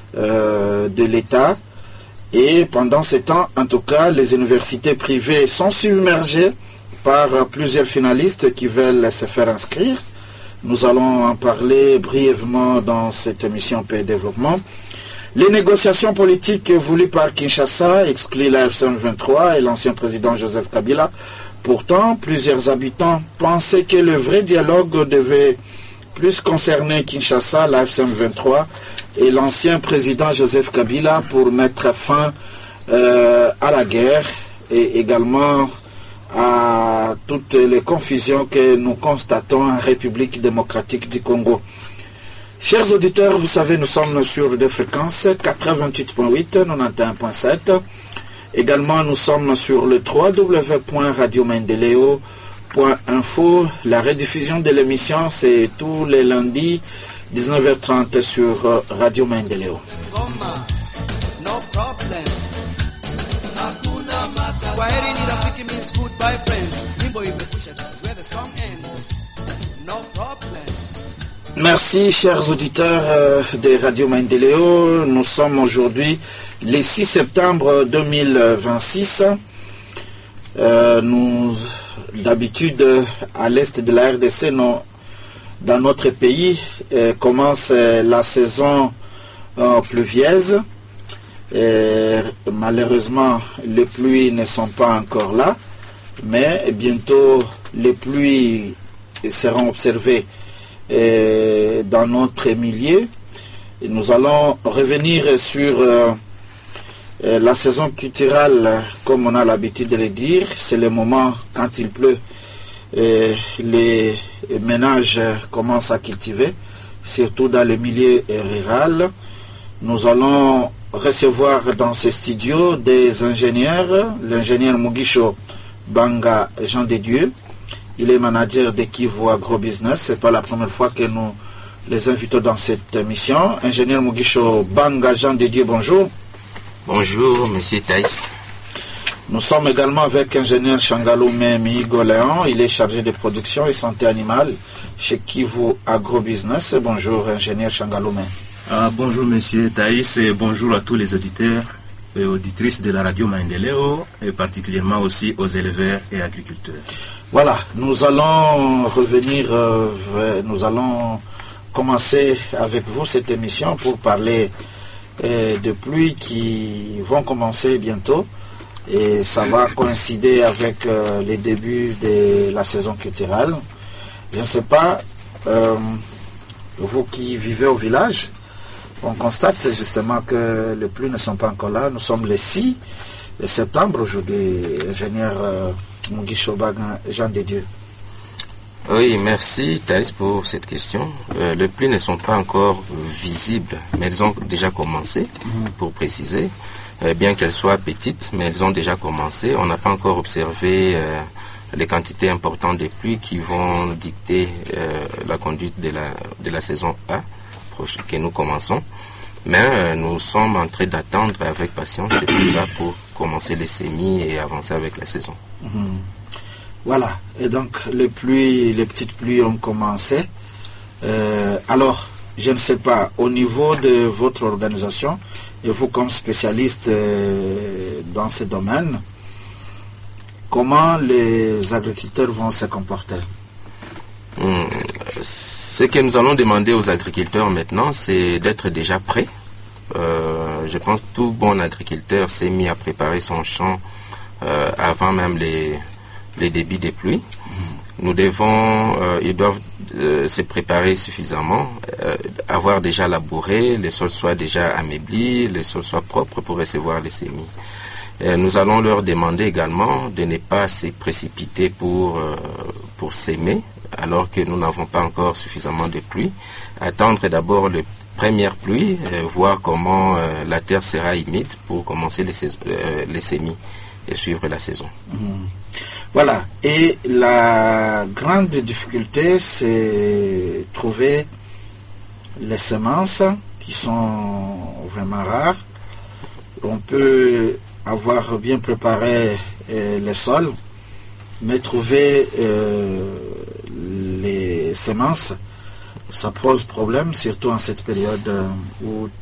de l'État. Et pendant ce temps, en tout cas, les universités privées sont submergées par plusieurs finalistes qui veulent se faire inscrire. Nous allons en parler brièvement dans cette émission Paix et Développement. Les négociations politiques voulues par Kinshasa excluent la FC23 et l'ancien président Joseph Kabila. Pourtant, plusieurs habitants pensaient que le vrai dialogue devait plus concerner Kinshasa, la FC23 et l'ancien président Joseph Kabila pour mettre fin à la guerre et également à toutes les confusions que nous constatons en République démocratique du Congo. Chers auditeurs, vous savez, nous sommes sur des fréquences 88.8, 91.7. Également, nous sommes sur le www.radiomaendeleo.info. La rediffusion de l'émission, c'est tous les lundis, 19h30 sur Radio Maendeleo. Merci, chers auditeurs de Radio Maendeleo. Nous sommes aujourd'hui le 6 septembre 2026. D'habitude, à l'est de la RDC, dans notre pays, commence la saison pluvieuse. Malheureusement, les pluies ne sont pas encore là, mais bientôt les pluies seront observées dans notre milieu. Et nous allons revenir sur la saison culturelle, comme on a l'habitude de le dire. C'est le moment quand il pleut, les ménages commencent à cultiver, surtout dans les milieux ruraux. Nous allons recevoir dans ces studios des ingénieurs, l'ingénieur Mugisho Banga Jean de Dieu. Il est manager d'Ekivu Agrobusiness. Ce n'est pas la première fois que nous les invitons dans cette émission. Ingénieur Mugisho Banga Jean de Dieu, bonjour. Bonjour, monsieur Thaïs. Nous sommes également avec ingénieur Changaloume Mihigo Léon. Il est chargé de production et santé animale chez Kivu Agrobusiness. Bonjour, ingénieur Changaloume. Bonjour, monsieur Thaïs, et bonjour à tous les auditeurs et auditrices de la radio Maendeleo, et particulièrement aussi aux éleveurs et agriculteurs. Voilà, nous allons revenir, nous allons commencer avec vous cette émission pour parler de pluies qui vont commencer bientôt, et ça va coïncider avec les débuts de la saison culturelle. Je ne sais pas, vous qui vivez au village, on constate justement que les pluies ne sont pas encore là. Nous sommes le 6 septembre aujourd'hui, ingénieur Mugisho Banga Jean de Dieu. Oui, merci Thaïs pour cette question. Les pluies ne sont pas encore visibles, mais elles ont déjà commencé, pour préciser. Bien qu'elles soient petites, mais elles ont déjà commencé. On n'a pas encore observé les quantités importantes des pluies qui vont dicter la conduite de la saison A que nous commençons. Mais nous sommes en train d'attendre avec patience ces pluies-là pour commencer les semis et avancer avec la saison. Voilà, et donc les petites pluies ont commencé. Alors, je ne sais pas, au niveau de votre organisation, et vous comme spécialiste dans ce domaine, comment les agriculteurs vont se comporter? Ce que nous allons demander aux agriculteurs maintenant, c'est d'être déjà prêts. Je pense que tout bon agriculteur s'est mis à préparer son champ avant même les débits des pluies. Ils doivent se préparer suffisamment, avoir déjà labouré, les sols soient déjà ameublis, les sols soient propres pour recevoir les semis. Nous allons leur demander également de ne pas se précipiter pour s'aimer, alors que nous n'avons pas encore suffisamment de pluie. Attendre d'abord les premières pluies, voir comment la terre sera humide pour commencer les semis et suivre la saison. Voilà, et la grande difficulté, c'est trouver les semences qui sont vraiment rares. On peut avoir bien préparé les sols, mais trouver les semences, ça pose problème, surtout en cette période où